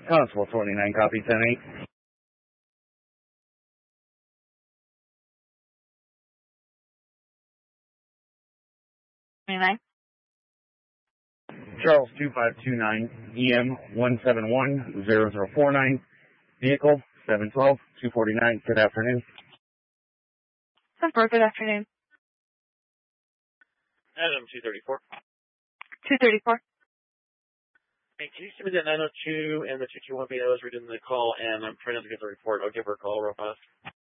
Constable 29, copy 10-8. Charles 2529, EM 171-0049, vehicle 712-249, good afternoon. Good afternoon. Adam 234. 234. Hey, can you send me the 902 and the 221 that was reading the call, and I'm trying not to get the report. I'll give her a call real fast.